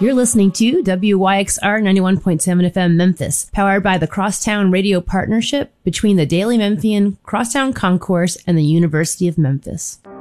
You're listening to WYXR 91.7 FM Memphis, powered by the Crosstown Radio Partnership between the Daily Memphian, Crosstown Concourse, and the University of Memphis.